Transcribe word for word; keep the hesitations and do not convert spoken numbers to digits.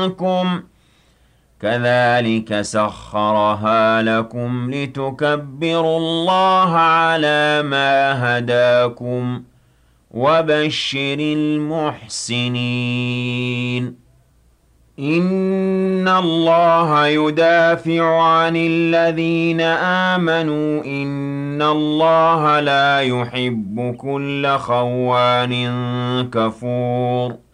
منكم كذلك سخرها لكم لتكبروا الله على ما هداكم وبشر المحسنين إن الله يدافع عن الذين آمنوا إن الله لا يحب كل خوان كفور